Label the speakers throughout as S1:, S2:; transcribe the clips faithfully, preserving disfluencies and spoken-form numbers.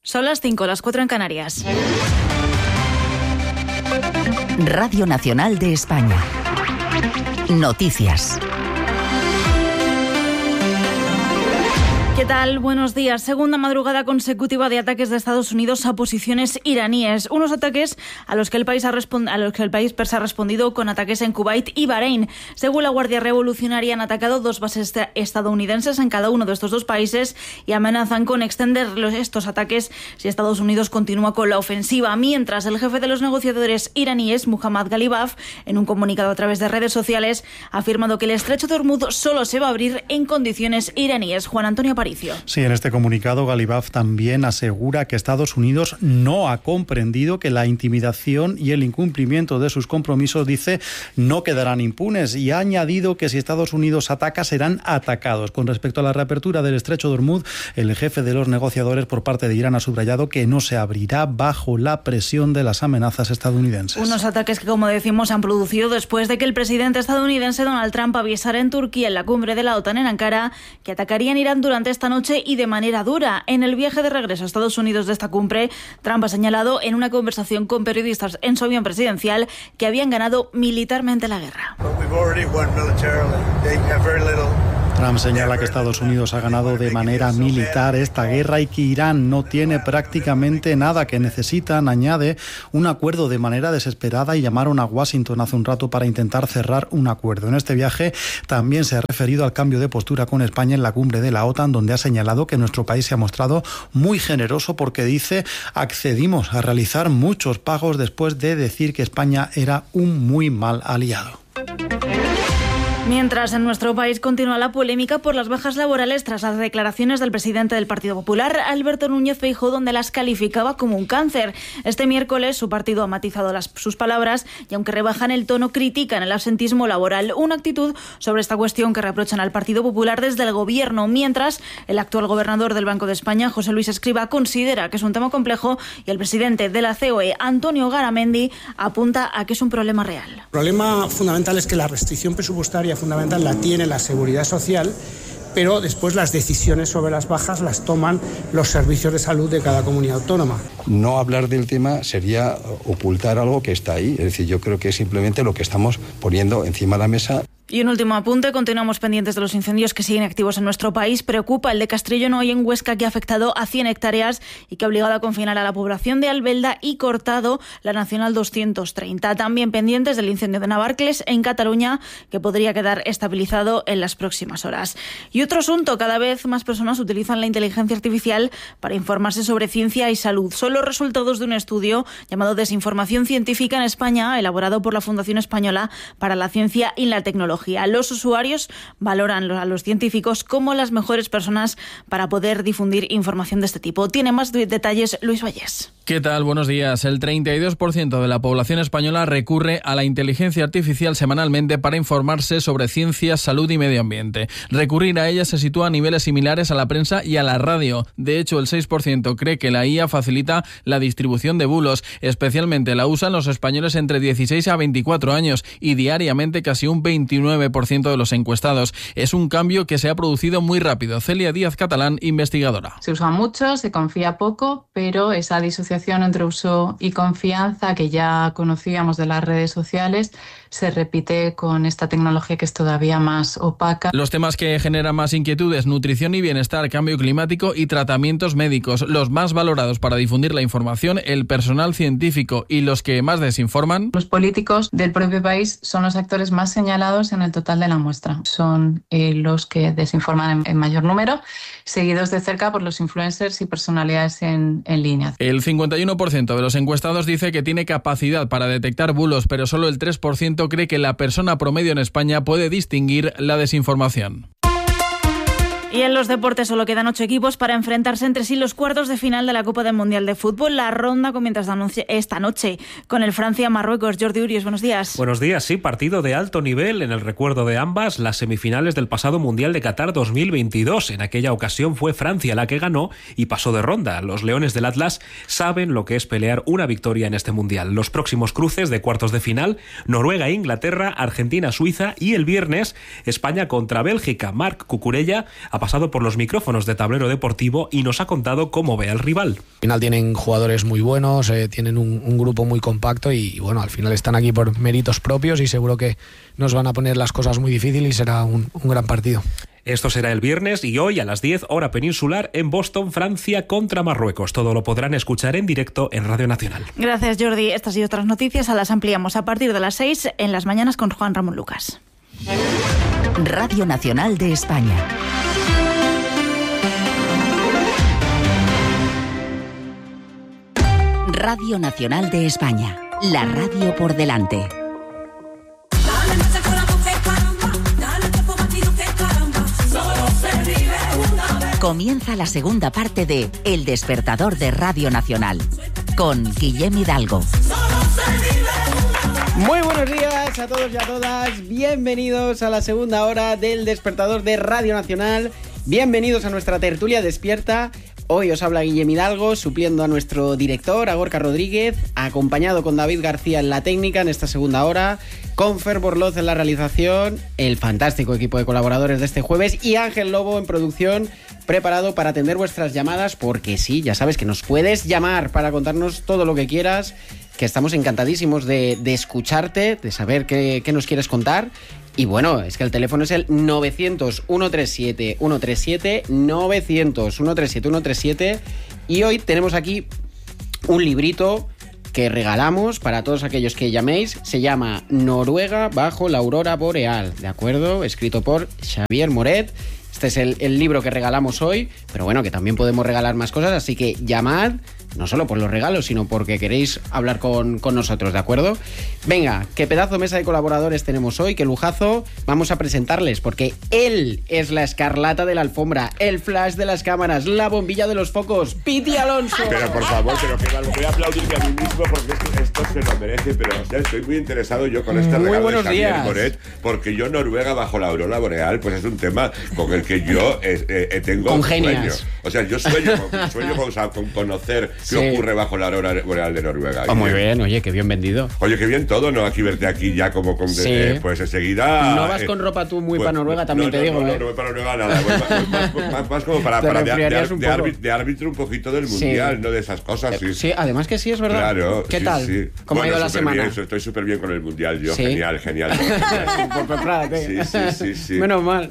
S1: Son las cinco, las cuatro en Canarias.
S2: Radio Nacional de España. Noticias.
S1: ¿Qué tal? Buenos días. Segunda madrugada consecutiva de ataques de Estados Unidos a posiciones iraníes. Unos ataques a los que el país ha respond- a los que el país persa ha respondido con ataques en Kuwait y Bahrein. Según la Guardia Revolucionaria, han atacado dos bases estadounidenses en cada uno de estos dos países y amenazan con extender los, estos ataques si Estados Unidos continúa con la ofensiva. Mientras, el jefe de los negociadores iraníes, Muhammad Ghalibaf, en un comunicado a través de redes sociales, ha afirmado que el estrecho de Hormuz solo se va a abrir en condiciones iraníes. Juan Antonio Aparicio.
S3: Sí, en este comunicado Ghalibaf también asegura que Estados Unidos no ha comprendido que la intimidación y el incumplimiento de sus compromisos, dice, no quedarán impunes, y ha añadido que si Estados Unidos ataca serán atacados. Con respecto a la reapertura del estrecho de Hormuz, el jefe de los negociadores por parte de Irán ha subrayado que no se abrirá bajo la presión de las amenazas estadounidenses.
S1: Unos ataques que, como decimos, se han producido después de que el presidente estadounidense Donald Trump avisara en Turquía en la cumbre de la OTAN en Ankara que atacarían Irán durante esta noche y de manera dura. En el viaje de regreso a Estados Unidos de esta cumbre, Trump ha señalado en una conversación con periodistas en su avión presidencial que habían ganado militarmente la guerra.
S3: Trump señala que Estados Unidos ha ganado de manera militar esta guerra y que Irán no tiene prácticamente nada que necesitan. Añade un acuerdo de manera desesperada y llamaron a Washington hace un rato para intentar cerrar un acuerdo. En este viaje también se ha referido al cambio de postura con España en la cumbre de la OTAN, donde ha señalado que nuestro país se ha mostrado muy generoso porque, dice, accedimos a realizar muchos pagos después de decir que España era un muy mal aliado.
S1: Mientras, en nuestro país continúa la polémica por las bajas laborales tras las declaraciones del presidente del Partido Popular, Alberto Núñez Feijóo, donde las calificaba como un cáncer. Este miércoles su partido ha matizado las, sus palabras y, aunque rebajan el tono, critican el absentismo laboral, una actitud sobre esta cuestión que reprochan al Partido Popular desde el Gobierno. Mientras, el actual gobernador del Banco de España, José Luis Escrivá, considera que es un tema complejo y el presidente de la C O E, Antonio Garamendi, apunta a que es un problema real.
S4: El problema fundamental es que la restricción presupuestaria fundamental la tiene la Seguridad Social, pero después las decisiones sobre las bajas las toman los servicios de salud de cada comunidad autónoma.
S5: No hablar del tema sería ocultar algo que está ahí. Es decir, yo creo que es simplemente lo que estamos poniendo encima de la mesa.
S1: Y un último apunte, continuamos pendientes de los incendios que siguen activos en nuestro país. Preocupa el de Castrillón hoy en Huesca, que ha afectado a cien hectáreas y que ha obligado a confinar a la población de Albelda y cortado la Nacional doscientos treinta. También pendientes del incendio de Navarcles en Cataluña, que podría quedar estabilizado en las próximas horas. Y otro asunto, cada vez más personas utilizan la inteligencia artificial para informarse sobre ciencia y salud. Son los resultados de un estudio llamado Desinformación Científica en España, elaborado por la Fundación Española para la Ciencia y la Tecnología. Los usuarios valoran a los científicos como las mejores personas para poder difundir información de este tipo. Tiene más detalles Luis Vallés.
S6: ¿Qué tal? Buenos días. El treinta y dos por ciento de la población española recurre a la inteligencia artificial semanalmente para informarse sobre ciencia, salud y medio ambiente. Recurrir a ella se sitúa a niveles similares a la prensa y a la radio. De hecho, el seis por ciento cree que la I A facilita la distribución de bulos. Especialmente la usan los españoles entre dieciséis a veinticuatro años y diariamente casi un veintinueve por ciento de los encuestados. Es un cambio que se ha producido muy rápido. Celia Díaz Catalán, investigadora.
S7: Se usa mucho, se confía poco, pero esa disociación entre uso y confianza que ya conocíamos de las redes sociales se repite con esta tecnología que es todavía más opaca.
S6: Los temas que generan más inquietudes: nutrición y bienestar, cambio climático y tratamientos médicos. Los más valorados para difundir la información, el personal científico, y los que más desinforman.
S7: Los políticos del propio país son los actores más señalados en el total de la muestra. Son eh, los que desinforman en, en mayor número, seguidos de cerca por los influencers y personalidades en, en línea.
S6: El cincuenta y uno por ciento de los encuestados dice que tiene capacidad para detectar bulos, pero solo el tres por ciento cree que la persona promedio en España puede distinguir la desinformación.
S1: Y en los deportes solo quedan ocho equipos para enfrentarse entre sí los cuartos de final de la Copa del Mundial de Fútbol. La ronda comienza esta noche con el Francia-Marruecos. Jordi Urios, buenos días.
S8: Buenos días, sí, partido de alto nivel en el recuerdo de ambas, las semifinales del pasado Mundial de Qatar dos mil veintidós. En aquella ocasión fue Francia la que ganó y pasó de ronda. Los Leones del Atlas saben lo que es pelear una victoria en este Mundial. Los próximos cruces de cuartos de final: Noruega-Inglaterra, Argentina-Suiza y el viernes España contra Bélgica. Marc Cucurella ha pasado por los micrófonos de Tablero Deportivo y nos ha contado cómo ve al rival.
S9: Al final tienen jugadores muy buenos, eh, tienen un, un grupo muy compacto y, y bueno, al final están aquí por méritos propios y seguro que nos van a poner las cosas muy difíciles y será un, un gran partido.
S8: Esto será el viernes y hoy a las diez hora peninsular en Boston, Francia contra Marruecos. Todo lo podrán escuchar en directo en Radio Nacional.
S1: Gracias, Jordi. Estas y otras noticias las ampliamos a partir de las seis en las mañanas con Juan Ramón Lucas.
S2: Radio Nacional de España. Radio Nacional de España. La radio por delante. Comienza la segunda parte de El Despertador de Radio Nacional, con Guillem Hidalgo.
S10: Muy buenos días a todos y a todas. Bienvenidos a la segunda hora del Despertador de Radio Nacional. Bienvenidos a nuestra tertulia despierta. Hoy os habla Guillem Hidalgo, supliendo a nuestro director, a Gorka Rodríguez, acompañado con David García en la técnica en esta segunda hora, con Fer Borloz en la realización, el fantástico equipo de colaboradores de este jueves y Ángel Lobo en producción, preparado para atender vuestras llamadas, porque sí, ya sabes que nos puedes llamar para contarnos todo lo que quieras, que estamos encantadísimos de, de escucharte, de saber qué, qué nos quieres contar. Y bueno, es que el teléfono es el novecientos, ciento treinta y siete, ciento treinta y siete, novecientos, ciento treinta y siete, ciento treinta y siete. Y hoy tenemos aquí un librito que regalamos para todos aquellos que llaméis. Se llama Noruega bajo la aurora boreal, ¿de acuerdo? Escrito por Xavier Moret. Este es el, el libro que regalamos hoy, pero bueno, que también podemos regalar más cosas, así que llamad, no solo por los regalos, sino porque queréis hablar con, con nosotros, ¿de acuerdo? Venga, qué pedazo de mesa de colaboradores tenemos hoy, qué lujazo. Vamos a presentarles, porque él es la escarlata de la alfombra, el flash de las cámaras, la bombilla de los focos, Piti Alonso.
S11: Pero por favor, pero que mal, voy a aplaudirme a mí mismo porque esto, esto se lo merece, pero o sea, estoy muy interesado yo con este
S10: muy
S11: regalo de Xavier
S10: días.
S11: Moret, porque yo Noruega bajo la aurora boreal, pues es un tema con el que yo eh, eh, tengo
S10: Congenias.
S11: sueño. O sea, yo sueño, con, sueño con, con conocer
S10: Sí.
S11: qué ocurre bajo la aurora boreal de Noruega.
S10: Oh, muy bien, oye, qué bien vendido.
S11: Oye, qué bien todo, ¿no? Aquí verte aquí ya como con...
S10: Sí.
S11: Eh, pues enseguida...
S10: No vas
S11: eh,
S10: con ropa tú muy
S11: pues,
S10: para Noruega, también
S11: no,
S10: te
S11: no,
S10: digo,
S11: no,
S10: ¿eh?
S11: No, no voy para Noruega nada. Voy más, más, más, más como para,
S10: Te
S11: para de, de,
S10: resfriarías un
S11: de,
S10: poco.
S11: árbitro, de árbitro un poquito del mundial,
S10: Sí.
S11: ¿no? De esas cosas, sí.
S10: Sí, además que sí, es verdad.
S11: Claro.
S10: ¿Qué
S11: sí,
S10: tal?
S11: Sí.
S10: ¿Cómo
S11: Bueno,
S10: ha ido la semana?
S11: Bien, estoy súper bien con el mundial, yo.
S10: ¿Sí?
S11: Genial, genial.
S10: Pues prepárate.
S11: Sí, sí, sí, sí.
S10: Menos mal.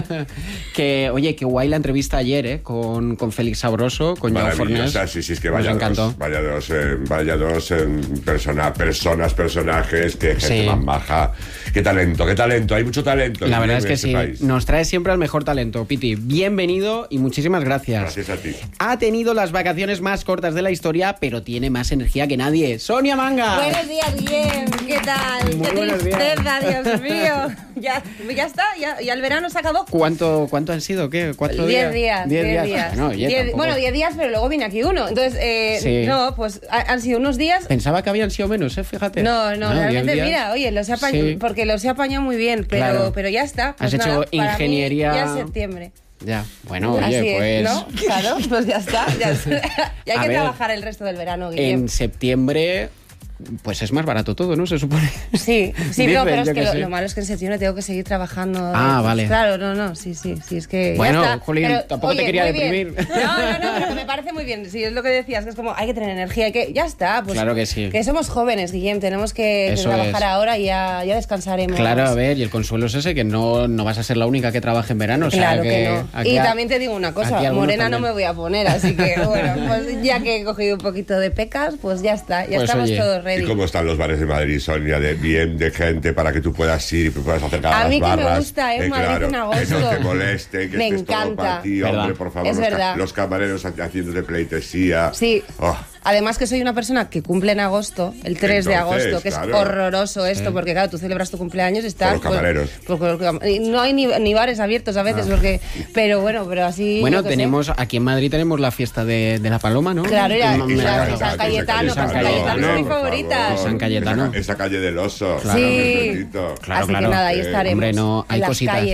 S10: Que, oye, qué guay la entrevista ayer, ¿eh? Con, con Félix Sabroso, con Joao Fornés.
S11: Maravillosa, sí, sí, es que
S10: Nos
S11: vaya
S10: encantó.
S11: dos, vaya dos, eh, vaya dos eh, persona, personas, personajes, que gente
S10: Sí.
S11: más maja. Qué talento, qué talento, hay mucho talento.
S10: La verdad
S11: en
S10: es que
S11: este
S10: sí,
S11: país.
S10: nos trae siempre al mejor talento. Piti, bienvenido y muchísimas gracias.
S11: Gracias a ti.
S10: Ha tenido las vacaciones más cortas de la historia, pero tiene más energía que nadie. ¡Sonia Manga!
S12: Buenos días, Guillem. ¿Qué tal?
S10: Muy
S12: Qué
S10: buenos días.
S12: tristeza, Dios mío. Ya, ya está, ya, ya el verano se acabó.
S10: ¿Cuánto, ¿Cuánto han sido? ¿Qué? ¿Cuatro
S12: Diez días.
S10: Diez
S12: diez
S10: días.
S12: días.
S10: Bueno, oye,
S12: Diez-
S10: tampoco-
S12: bueno, diez días, pero luego vine aquí uno. Entonces, eh,
S10: Sí.
S12: no, pues ha- han sido unos días.
S10: Pensaba que habían sido menos, ¿eh? Fíjate.
S12: No, no,
S10: Ah,
S12: realmente,
S10: diez días.
S12: mira, oye, los he apañado,
S10: Sí.
S12: porque los he apañado muy bien, pero,
S10: Claro.
S12: pero ya está. Pues
S10: Has hecho
S12: nada, para mí
S10: ingeniería-
S12: Ya es septiembre.
S10: Ya, bueno,
S12: Así
S10: oye,
S12: es,
S10: pues...
S12: ¿no? Claro, pues ya está. Ya es- y hay
S10: A
S12: que
S10: ver,
S12: trabajar el resto del verano, Guillem.
S10: En septiembre, pues es más barato todo, ¿no? Se supone.
S12: Sí, sí,
S10: Dicen,
S12: no, pero
S10: yo
S12: es que
S10: qué
S12: lo,
S10: sé.
S12: lo malo es que en septiembre tengo que seguir trabajando.
S10: Ah, vale.
S12: Claro, no, no, sí, sí, sí, es que. ya
S10: Bueno,
S12: está.
S10: Julián,
S12: Pero,
S10: tampoco te
S12: oye,
S10: quería
S12: muy bien.
S10: deprimir.
S12: No, no, no, pero que me parece muy bien. Sí, es lo que decías, que es como hay que tener energía, hay que. Ya está, pues.
S10: Claro que sí.
S12: Que somos jóvenes, Guillem, tenemos que, que
S10: Eso
S12: trabajar
S10: es.
S12: ahora y ya, ya descansaremos.
S10: Claro, a ver, y el consuelo es ese, que no, no vas a ser la única que trabaje en verano. O sea,
S12: Claro que, no.
S10: aquí
S12: Y
S10: a-
S12: también te digo una cosa,
S10: aquí algunos
S12: morena no
S10: también.
S12: me voy a poner, así que bueno, pues ya que he cogido un poquito de pecas, pues ya está, ya
S11: Pues,
S12: estamos
S11: oye,
S12: todos
S11: ¿Y
S12: ready.
S11: cómo están los bares de Madrid, Sonia? De bien, de gente para que tú puedas ir y puedas acercar a,
S12: A
S11: las
S12: mí que me
S11: barras.
S12: gusta, ¿eh?
S11: Eh,
S12: Madrid
S11: claro,
S12: en agosto.
S11: que no te molesten, que
S12: Me
S11: estés todo
S12: encanta.
S11: para ti,
S10: ¿Verdad?
S11: hombre, por favor.
S12: Es
S11: los, ca-
S12: verdad.
S11: los camareros haciéndote pleitesía.
S12: Sí.
S11: Oh.
S12: Además que soy una persona que cumple en agosto, el tres de
S11: Entonces,
S12: agosto, que
S11: claro.
S12: es horroroso esto,
S11: Sí.
S12: porque claro, tú celebras tu cumpleaños y estás...
S11: Con los camareros.
S12: pues, con los cam- y no hay ni, ni bares abiertos a veces,
S10: Ah.
S12: porque... Pero bueno, pero así...
S10: Bueno,
S12: yo qué sé.
S10: tenemos, aquí en Madrid tenemos la fiesta de, de la Paloma, ¿no?
S12: Claro, ya-
S10: Que me-
S12: claro,
S10: me-
S12: y San Cayetano,
S10: San
S12: San Cayetano es mi
S11: por
S12: favorita.
S11: favor.
S10: San Cayetano.
S11: Esa, esa calle del oso.
S12: Claro. Sí.
S11: Bendito.
S10: Claro,
S12: Así que
S10: claro.
S12: nada, ahí
S10: Eh,
S12: estaremos.
S10: Hombre, no, hay
S12: en las
S10: cositas.
S12: calles.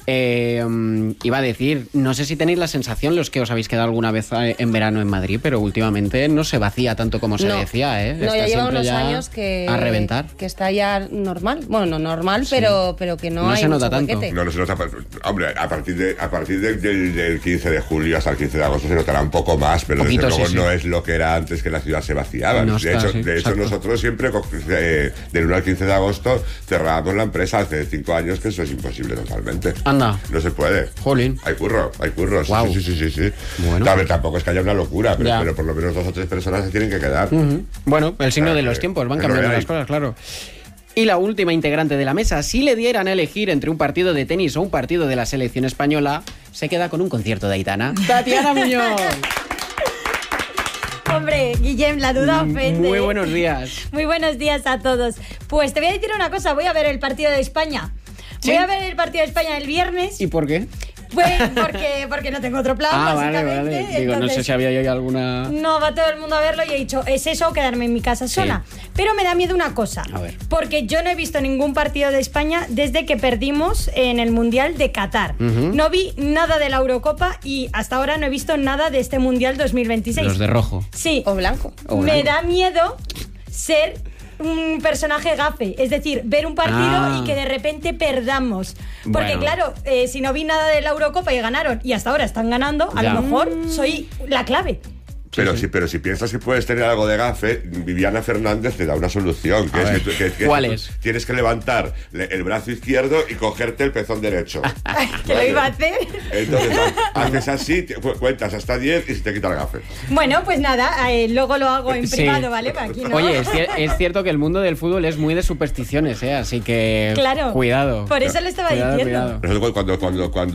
S10: Eh, iba a decir, no sé si tenéis la sensación, los que os habéis quedado alguna vez en verano en Madrid, pero últimamente no se vacía tanto como se
S12: no.
S10: decía, ¿eh?
S12: No,
S10: está
S12: ya lleva unos
S10: ya
S12: años que...
S10: a reventar.
S12: Que está ya normal. Bueno, no normal, sí. pero, pero que no,
S10: no
S12: hay
S10: se nota
S12: mucho
S10: tanto.
S12: boquete.
S11: No, no se nota. Hombre, a partir, de, a partir de, del, del quince de julio hasta el quince de agosto se notará un poco más, pero
S10: Poquito,
S11: desde luego
S10: sí, sí.
S11: no es lo que era antes, que la ciudad se vaciaba.
S10: No
S11: de
S10: está,
S11: hecho,
S10: sí,
S11: de hecho nosotros siempre, eh, del uno al quince de agosto, cerrábamos la empresa. Hace cinco años que eso es imposible totalmente.
S10: Anda.
S11: No se puede.
S10: Jolín.
S11: Hay curro, hay curro. Sí,
S10: Wow.
S11: sí, sí, sí, sí.
S10: Bueno.
S11: Tal vez tampoco es que haya una locura, pero,
S10: Ya.
S11: pero por lo menos dos o tres personas se tienen que quedar.
S10: Uh-huh. Bueno, el signo
S11: O sea,
S10: de los
S11: que-
S10: tiempos, van
S11: que no
S10: cambiando
S11: veáis.
S10: las cosas, claro. Y la última integrante de la mesa, si le dieran a elegir entre un partido de tenis o un partido de la selección española, se queda con un concierto de Aitana. ¡Tatiana Muñoz!
S13: Hombre, Guillem, la duda ofende.
S10: Muy buenos días.
S13: Muy buenos días a todos. Pues te voy a decir una cosa, voy a ver el partido de España.
S10: ¿Sí?
S13: Voy a ver el partido de España el viernes.
S10: ¿Y por qué?
S13: Pues porque, porque no tengo otro plan,
S10: Ah, vale,
S13: básicamente.
S10: vale. Digo, no sé
S13: Entonces,
S10: si había yo alguna...
S13: no, va todo el mundo a verlo y he dicho, es eso o quedarme en mi casa sola. Pero me da miedo una cosa.
S10: A ver.
S13: Porque yo no he visto ningún partido de España desde que perdimos en el Mundial de Qatar.
S10: Ujú.
S13: No vi nada de la Eurocopa y hasta ahora no he visto nada de este Mundial dos mil veintiséis.
S10: Los de rojo.
S13: Sí.
S12: O blanco.
S10: O
S13: Me
S10: blanco.
S13: da miedo ser un personaje gafe, es decir, ver un partido
S10: Ah.
S13: y que de repente perdamos. Porque
S10: Bueno.
S13: claro, eh, si no vi nada de la Eurocopa y ganaron y hasta ahora están ganando, a
S10: Ya.
S13: lo mejor soy la clave.
S11: Pero si, pero si piensas que puedes tener algo de gafe, Viviana Fernández te da una solución. Que
S10: A
S11: es
S10: ver,
S11: que, que- que
S10: ¿cuál
S11: tú
S10: es?
S11: Tienes que levantar le- el brazo izquierdo y cogerte el pezón derecho.
S13: Que lo iba a hacer.
S11: Entonces ha- haces así, te- cu- cuentas hasta diez y se te quita el gafe.
S13: Bueno, pues nada, eh, luego lo hago en
S10: Sí.
S13: privado, ¿vale? Para aquí no.
S10: Oye, es, cier- es cierto que el mundo del fútbol es muy de supersticiones, ¿eh? Así que
S13: Claro.
S10: cuidado.
S13: Por eso le estaba
S10: Cuidado,
S13: diciendo.
S10: cuidado.
S11: Nosotros cuando, cuando, cuando